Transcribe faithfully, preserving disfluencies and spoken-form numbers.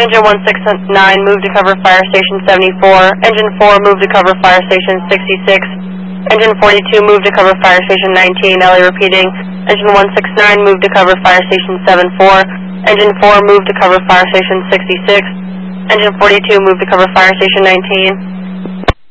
Engine one six nine, move to cover Fire Station seventy-four. Engine four, move to cover Fire Station sixty-six. Engine forty-two, move to cover Fire Station nineteen. Ellie repeating. Engine one six nine, move to cover Fire Station seventy-four. Engine four, move to cover Fire Station sixty-six. Engine forty-two, move to cover Fire Station nineteen.